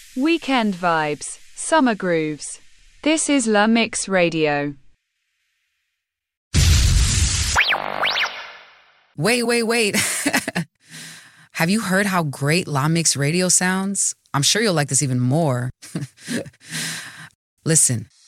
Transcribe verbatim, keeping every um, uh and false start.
Weekend vibes, summer grooves. This is La Mix Radio. Wait, wait, wait. Have you heard how great La Mix Radio sounds? I'm sure you'll like this even more. Listen.